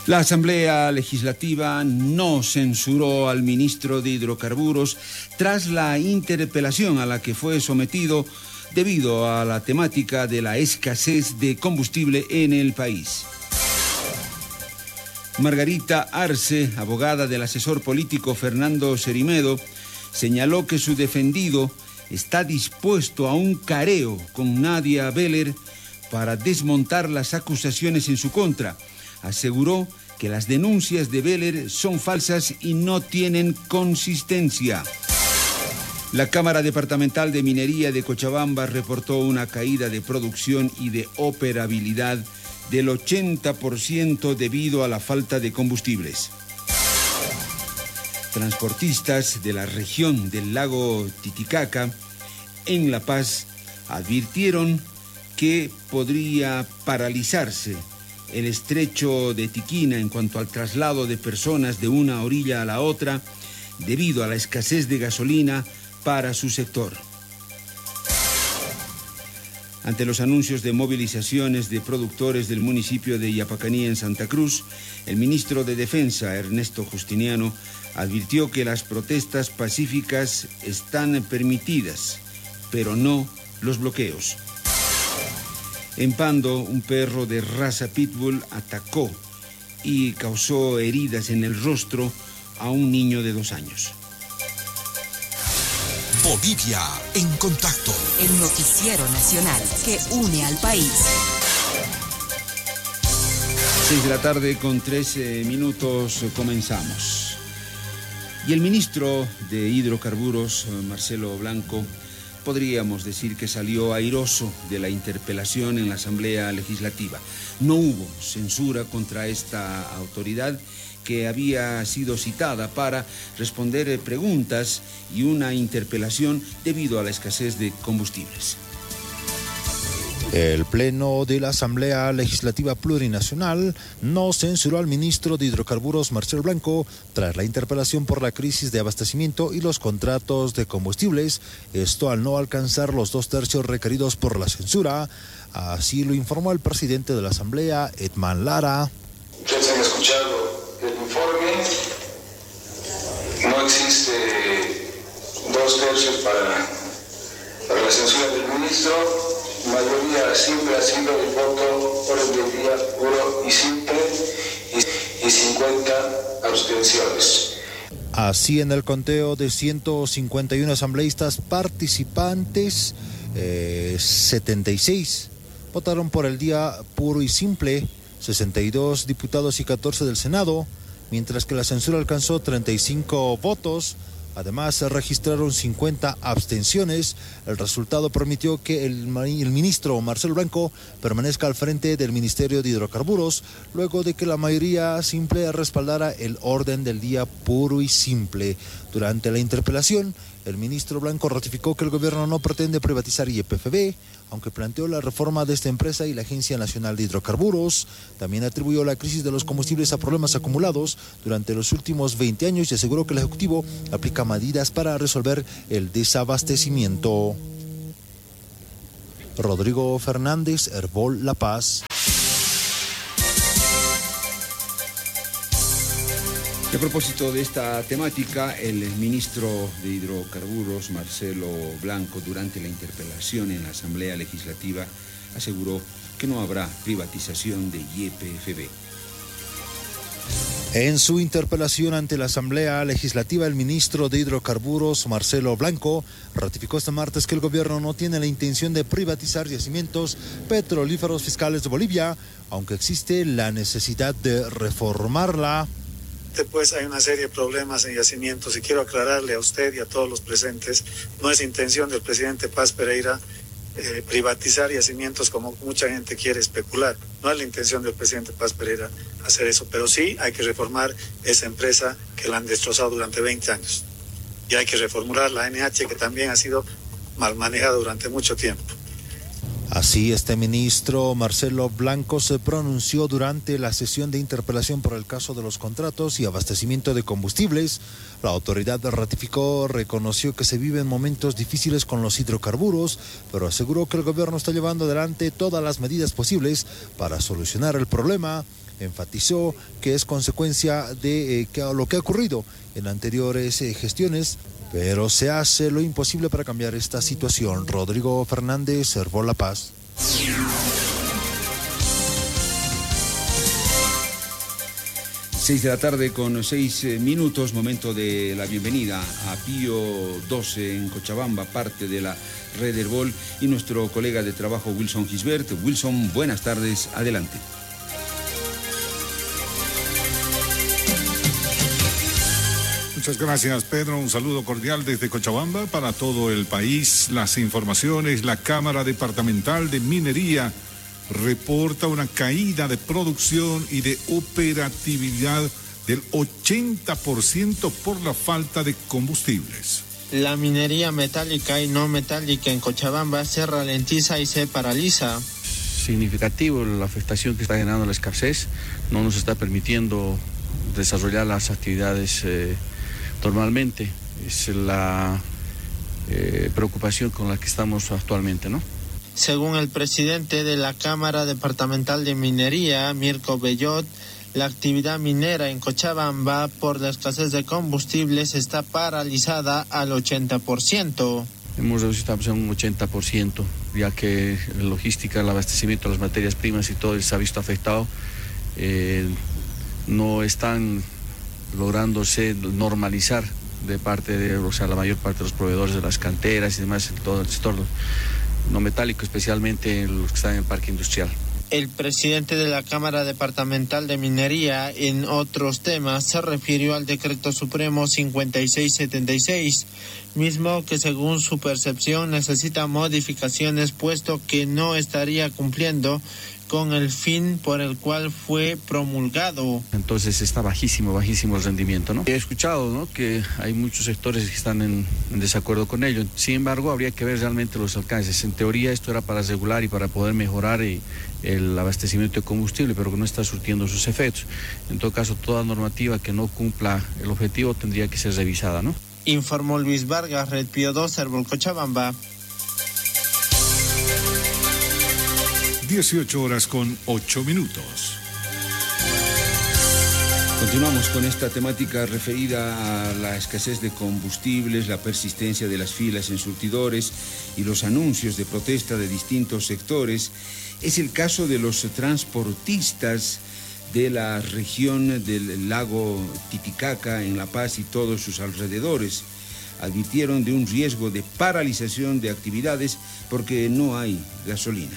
La Asamblea Legislativa no censuró al ministro de Hidrocarburos tras la interpelación a la que fue sometido debido a la temática de la escasez de combustible en el país. Margarita Arce, abogada del asesor político Fernando Cerimedo, señaló que su defendido está dispuesto a un careo con Nadia Beller para desmontar las acusaciones en su contra. Aseguró que las denuncias de Beller son falsas y no tienen consistencia. La Cámara Departamental de Minería de Cochabamba reportó una caída de producción y de operabilidad del 80% debido a la falta de combustibles. Transportistas de la región del lago Titicaca, en La Paz, advirtieron que podría paralizarse el estrecho de Tiquina en cuanto al traslado de personas de una orilla a la otra debido a la escasez de gasolina para su sector. Ante los anuncios de movilizaciones de productores del municipio de Yapacaní en Santa Cruz, el ministro de Defensa, Ernesto Justiniano, advirtió que las protestas pacíficas están permitidas, pero no los bloqueos. En Pando, un perro de raza pitbull atacó y causó heridas en el rostro a un niño de 2 años. Bolivia en contacto. El noticiero nacional que une al país. 6 de la tarde con 13 minutos comenzamos. Y el ministro de Hidrocarburos, Marcelo Blanco, podríamos decir que salió airoso de la interpelación en la Asamblea Legislativa. No hubo censura contra esta autoridad que había sido citada para responder preguntas y una interpelación debido a la escasez de combustibles. El Pleno de la Asamblea Legislativa Plurinacional no censuró al ministro de Hidrocarburos, Marcelo Blanco, tras la interpelación por la crisis de abastecimiento y los contratos de combustibles, esto al no alcanzar los 2/3 requeridos por la censura. Así lo informó el presidente de la Asamblea, Edman Lara. Ustedes han escuchado el informe, no existe 2/3 para la censura del ministro. Mayoría siempre ha sido el voto por el día puro y simple y 50 abstenciones. Así, en el conteo de 151 asambleístas participantes, 76 votaron por el día puro y simple, 62 diputados y 14 del Senado, mientras que la censura alcanzó 35 votos. Además, se registraron 50 abstenciones. El resultado permitió que el ministro Marcelo Blanco permanezca al frente del Ministerio de Hidrocarburos, luego de que la mayoría simple respaldara el orden del día puro y simple. Durante la interpelación, el ministro Blanco ratificó que el gobierno no pretende privatizar YPFB, aunque planteó la reforma de esta empresa y la Agencia Nacional de Hidrocarburos. También atribuyó la crisis de los combustibles a problemas acumulados durante los últimos 20 años y aseguró que el Ejecutivo aplica medidas para resolver el desabastecimiento. Rodrigo Fernández, Herbol, La Paz. A propósito de esta temática, el ministro de Hidrocarburos, Marcelo Blanco, durante la interpelación en la Asamblea Legislativa, aseguró que no habrá privatización de YPFB. En su interpelación ante la Asamblea Legislativa, el ministro de Hidrocarburos, Marcelo Blanco, ratificó este martes que el gobierno no tiene la intención de privatizar yacimientos petrolíferos fiscales de Bolivia, aunque existe la necesidad de reformarla. Pues hay una serie de problemas en yacimientos y quiero aclararle a usted y a todos los presentes, no es intención del presidente Paz Pereira privatizar yacimientos como mucha gente quiere especular. No es la intención del presidente Paz Pereira hacer eso, pero sí hay que reformar esa empresa que la han destrozado durante 20 años. Y hay que reformular la NH, que también ha sido mal manejada durante mucho tiempo. Así, este ministro Marcelo Blanco se pronunció durante la sesión de interpelación por el caso de los contratos y abastecimiento de combustibles. La autoridad reconoció que se viven momentos difíciles con los hidrocarburos, pero aseguró que el gobierno está llevando adelante todas las medidas posibles para solucionar el problema. Enfatizó que es consecuencia de lo que ha ocurrido en anteriores gestiones, pero se hace lo imposible para cambiar esta situación. Rodrigo Fernández, Servo La Paz. 6 de la tarde con 6 minutos, momento de la bienvenida a Pío XII en Cochabamba, parte de la Red Herbol, y nuestro colega de trabajo Wilson Gisbert. Wilson, buenas tardes, adelante. Muchas gracias, Pedro. Un saludo cordial desde Cochabamba para todo el país. Las informaciones: la Cámara Departamental de Minería reporta una caída de producción y de operatividad del 80% por la falta de combustibles. La minería metálica y no metálica en Cochabamba se ralentiza y se paraliza. Significativo la afectación que está generando la escasez, no nos está permitiendo desarrollar las actividades normalmente. Es la preocupación con la que estamos actualmente, ¿no? Según el presidente de la Cámara Departamental de Minería, Mirko Bellot, la actividad minera en Cochabamba por la escasez de combustibles está paralizada al 80%. Hemos reducido un 80%, ya que la logística, el abastecimiento de las materias primas y todo se ha visto afectado. No están lográndose normalizar de parte de, la mayor parte de los proveedores de las canteras y demás, en todo el sector no metálico, especialmente los que están en el parque industrial. El presidente de la Cámara Departamental de Minería, en otros temas, se refirió al Decreto Supremo 5676, mismo que según su percepción necesita modificaciones, puesto que no estaría cumpliendo con el fin por el cual fue promulgado. Entonces está bajísimo el rendimiento, ¿no? He escuchado, ¿no?, que hay muchos sectores que están en desacuerdo con ello. Sin embargo, habría que ver realmente los alcances. En teoría esto era para regular y para poder mejorar el abastecimiento de combustible, pero que no está surtiendo sus efectos. En todo caso, toda normativa que no cumpla el objetivo tendría que ser revisada, ¿no? Informó Luis Vargas, Red Pío XII, Herbol, Cochabamba. 18 horas con 8 minutos. Continuamos con esta temática referida a la escasez de combustibles, la persistencia de las filas en surtidores y los anuncios de protesta de distintos sectores. Es el caso de los transportistas de la región del lago Titicaca en La Paz y todos sus alrededores. Advirtieron de un riesgo de paralización de actividades porque no hay gasolina.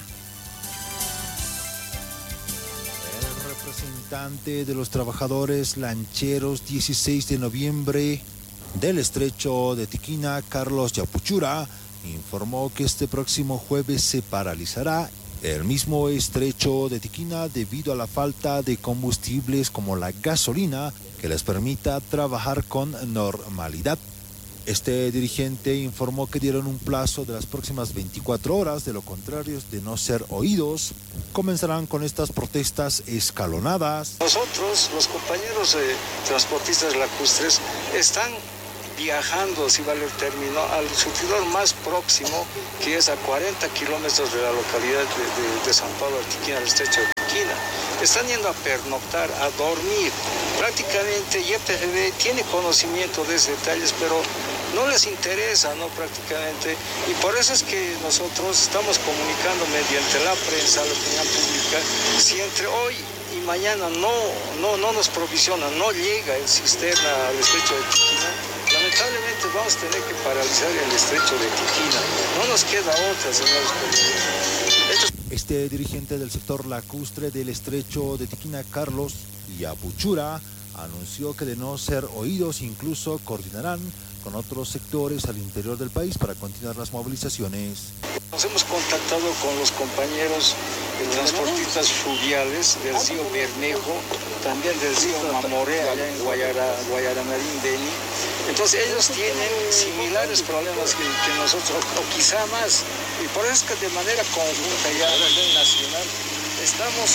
Representante de los trabajadores lancheros 16 de noviembre del estrecho de Tiquina, Carlos Yapuchura, informó que este próximo jueves se paralizará el mismo estrecho de Tiquina debido a la falta de combustibles como la gasolina que les permita trabajar con normalidad. Este dirigente informó que dieron un plazo de las próximas 24 horas, de lo contrario, de no ser oídos, comenzarán con estas protestas escalonadas. Nosotros, los compañeros transportistas lacustres, están viajando, si vale el término, al surtidor más próximo, que es a 40 kilómetros de la localidad de San Pablo Artiquina, al estrecho de Tiquina. Están yendo a pernoctar, a dormir. Prácticamente YPGB tiene conocimiento de esos detalles, pero no les interesa, ¿no? Prácticamente. Y por eso es que nosotros estamos comunicando mediante la prensa, la opinión pública, si entre hoy y mañana no nos provisiona, no llega el cisterna al estrecho de Tiquina, lamentablemente vamos a tener que paralizar el estrecho de Tiquina. No nos queda otra, señores colegas. Este dirigente del sector lacustre del estrecho de Tiquina, Carlos Yapuchura, anunció que de no ser oídos incluso coordinarán con otros sectores al interior del país para continuar las movilizaciones. Nos hemos contactado con los compañeros transportistas fluviales del río Bermejo, también del río Mamoré, allá en Guayaramarín, Beni. Entonces ellos tienen similares problemas que nosotros, o quizá más. Y por eso es que de manera conjunta ya a nivel nacional estamos,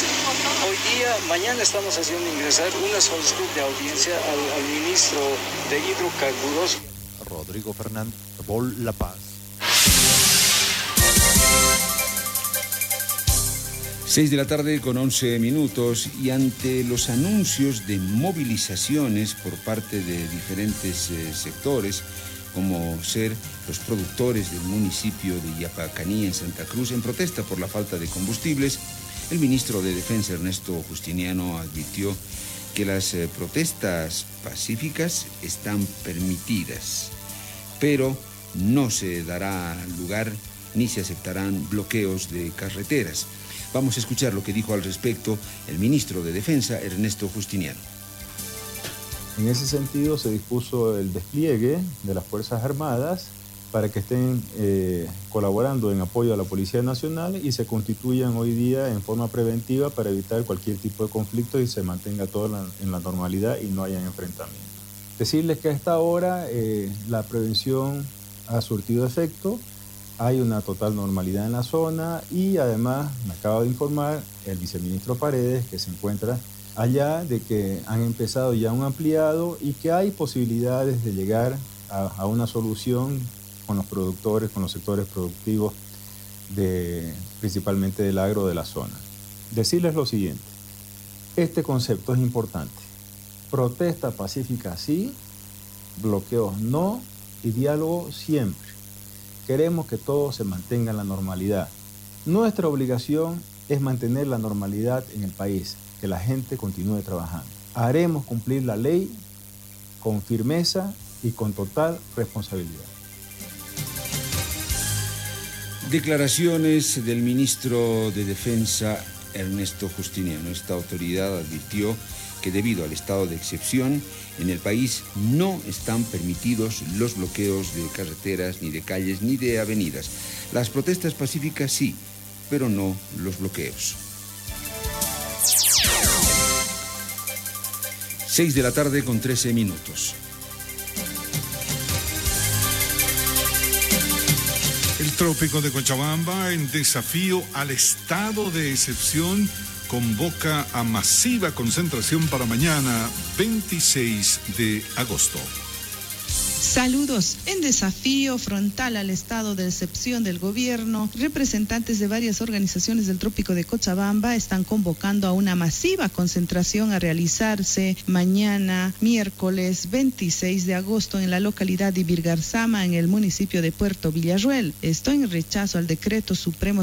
mañana estamos haciendo ingresar una solicitud de audiencia al ministro de Hidrocarburos. Rodrigo Fernández, Herbol, La Paz. 6:11 y ante los anuncios de movilizaciones por parte de diferentes sectores, como ser los productores del municipio de Yapacaní en Santa Cruz, en protesta por la falta de combustibles, el ministro de Defensa, Ernesto Justiniano, advirtió que las protestas pacíficas están permitidas, pero no se dará lugar ni se aceptarán bloqueos de carreteras. Vamos a escuchar lo que dijo al respecto el ministro de Defensa, Ernesto Justiniano. En ese sentido se dispuso el despliegue de las Fuerzas Armadas para que estén colaborando en apoyo a la Policía Nacional y se constituyan hoy día en forma preventiva para evitar cualquier tipo de conflicto y se mantenga todo en la normalidad y no haya enfrentamientos. Decirles que a esta hora la prevención ha surtido efecto, hay una total normalidad en la zona y además me acaba de informar el viceministro Paredes, que se encuentra allá, de que han empezado ya un ampliado y que hay posibilidades de llegar a una solución con los productores, con los sectores productivos, principalmente del agro de la zona. Decirles lo siguiente, este concepto es importante. Protesta pacífica sí, bloqueos no y diálogo siempre. Queremos que todo se mantenga en la normalidad. Nuestra obligación es mantener la normalidad en el país, que la gente continúe trabajando. Haremos cumplir la ley con firmeza y con total responsabilidad. Declaraciones del ministro de Defensa, Ernesto Justiniano. Esta autoridad advirtió que debido al estado de excepción en el país no están permitidos los bloqueos de carreteras, ni de calles, ni de avenidas. Las protestas pacíficas sí, pero no los bloqueos. 6:13 p.m. El trópico de Cochabamba, en desafío al estado de excepción, convoca a masiva concentración para mañana, 26 de agosto. Saludos. En desafío frontal al estado de excepción del gobierno, representantes de varias organizaciones del Trópico de Cochabamba están convocando a una masiva concentración a realizarse mañana, miércoles 26 de agosto, en la localidad de Ibirgarzama, en el municipio de Puerto Villarruel. Esto en rechazo al decreto supremo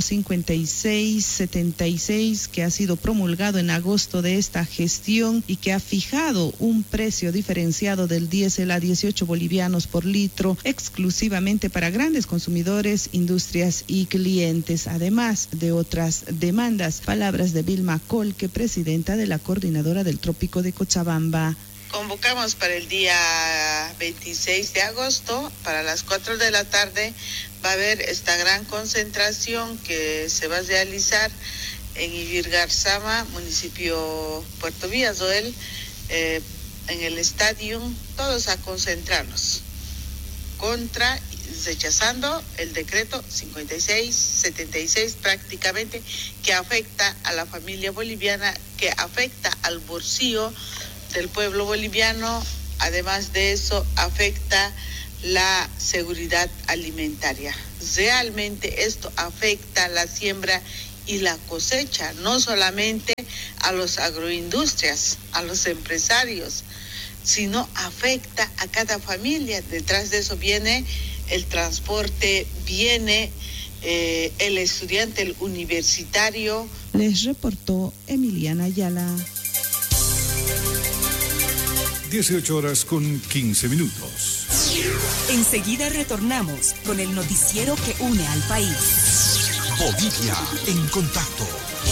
5676 que ha sido promulgado en agosto de esta gestión y que ha fijado un precio diferenciado del diésel a 18 bolivianos por litro, exclusivamente para grandes consumidores, industrias y clientes, además de otras demandas. Palabras de Vilma Colque, presidenta de la coordinadora del Trópico de Cochabamba. Convocamos para el día 26 de agosto, para las 4 de la tarde, va a haber esta gran concentración que se va a realizar en Ibirgarzama, municipio Puerto Villarruel, en el estadio, todos a concentrarnos rechazando el decreto 5676 prácticamente, que afecta a la familia boliviana, que afecta al bolsillo del pueblo boliviano. Además de eso, afecta la seguridad alimentaria. Realmente esto afecta la siembra y la cosecha, no solamente a los agroindustrias, a los empresarios, sino afecta a cada familia. Detrás de eso viene el transporte, viene el estudiante, el universitario. Les reportó Emiliana Ayala. 18:15. Enseguida retornamos con el noticiero que une al país. Bolivia en contacto.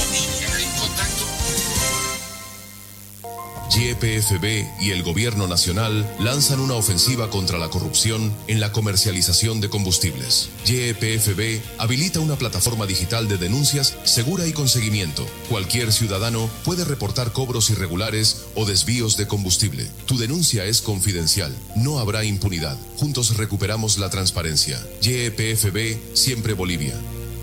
YPFB y el Gobierno Nacional lanzan una ofensiva contra la corrupción en la comercialización de combustibles. YPFB habilita una plataforma digital de denuncias segura y con seguimiento. Cualquier ciudadano puede reportar cobros irregulares o desvíos de combustible. Tu denuncia es confidencial. No habrá impunidad. Juntos recuperamos la transparencia. YPFB, siempre Bolivia.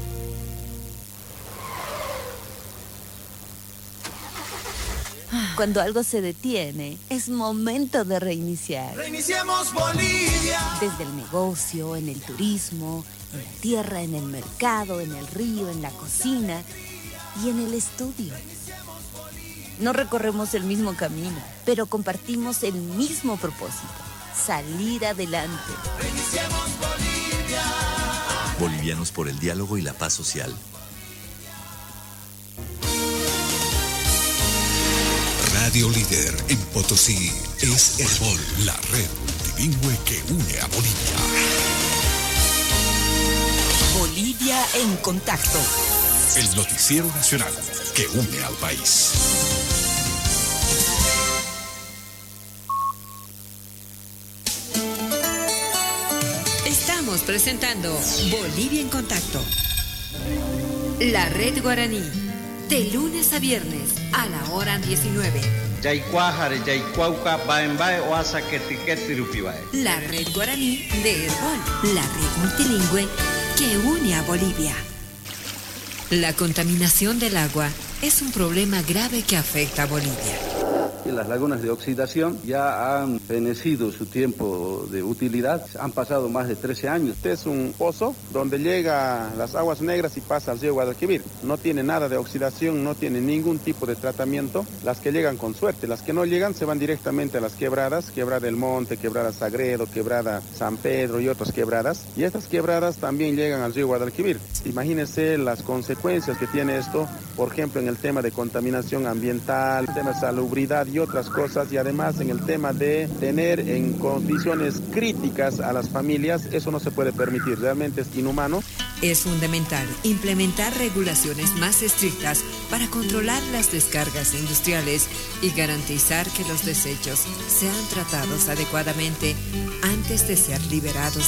Cuando algo se detiene, es momento de reiniciar. ¡Reiniciemos Bolivia! Desde el negocio, en el turismo, en la tierra, en el mercado, en el río, en la cocina. y en el estudio. No recorremos el mismo camino, pero compartimos el mismo propósito: salir adelante. Bolivianos por el diálogo y la paz social. Radio líder en Potosí es Herbol, la red multilingüe que une a Bolivia. Bolivia en contacto. El noticiero nacional que une al país. Estamos presentando Bolivia en contacto. La red guaraní. De lunes a viernes a la hora 19. La red guaraní de Herbol, la red multilingüe que une a Bolivia. La contaminación del agua es un problema grave que afecta a Bolivia. Las lagunas de oxidación ya han fenecido su tiempo de utilidad, han pasado más de 13 años. Este es un pozo donde llega las aguas negras y pasa al río Guadalquivir. No tiene nada de oxidación, no tiene ningún tipo de tratamiento. Las que llegan con suerte, las que no llegan se van directamente a las quebradas, Quebrada del Monte, Quebrada Sagredo, Quebrada San Pedro y otras quebradas. Y estas quebradas también llegan al río Guadalquivir. Imagínense las consecuencias que tiene esto, por ejemplo, en el tema de contaminación ambiental, el tema de salubridad y otras cosas, y además en el tema de tener en condiciones críticas a las familias. Eso no se puede permitir, realmente es inhumano. Es fundamental implementar regulaciones más estrictas para controlar las descargas industriales y garantizar que los desechos sean tratados adecuadamente antes de ser liberados